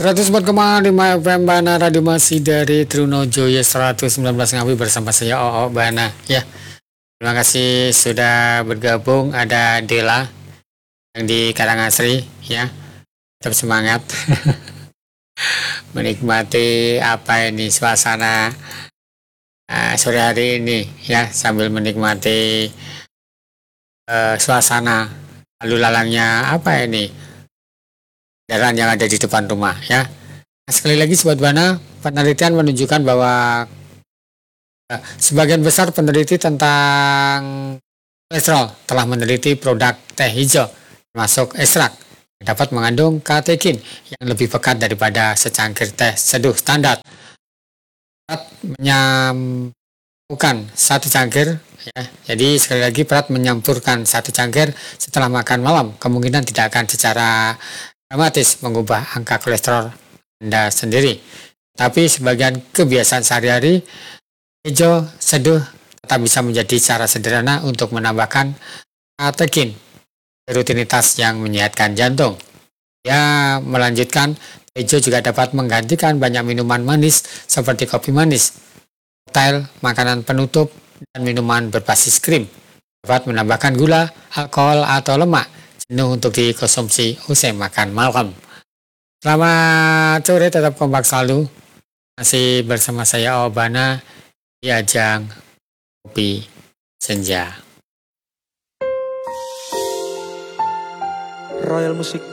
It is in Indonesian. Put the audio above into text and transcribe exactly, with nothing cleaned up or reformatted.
seratus empat koma lima F M Bana Radio masih dari Trunojoyo seratus sembilan belas Ngawi bersama saya O O Bana ya. Terima kasih sudah bergabung. Ada Dela yang di Karangasri ya. Tetap semangat menikmati apa ini suasana uh, sore hari ini ya, sambil menikmati uh, suasana lalu lalangnya apa ini kendaraan yang ada di depan rumah ya. Nah, sekali lagi Sobat Bana, penelitian menunjukkan bahwa uh, sebagian besar peneliti tentang kolesterol telah meneliti produk teh hijau termasuk ekstrak yang dapat mengandung katekin yang lebih pekat daripada secangkir teh seduh standar. Menyambungkan satu cangkir ya. Jadi sekali lagi berat menyampurkan satu cangkir setelah makan malam kemungkinan tidak akan secara dramatis mengubah angka kolesterol Anda sendiri. Tapi sebagian kebiasaan sehari-hari, hijau seduh tetap bisa menjadi cara sederhana untuk menambahkan katekin, rutinitas yang menyehatkan jantung. Ya, melanjutkan, hijau juga dapat menggantikan banyak minuman manis seperti kopi manis, koktail, makanan penutup, dan minuman berbasis krim. Dapat menambahkan gula, alkohol, atau lemak jenuh untuk dikonsumsi usai makan malam. Selamat sore, tetap kompak selalu. Masih bersama saya Obana di ajang Kopi Senja. Royal Music